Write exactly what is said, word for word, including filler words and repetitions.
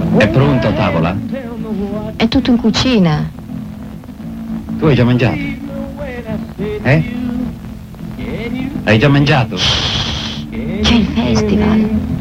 È pronto a tavola? È tutto in cucina. Tu hai già mangiato? Eh? Hai già mangiato? C'è il festival.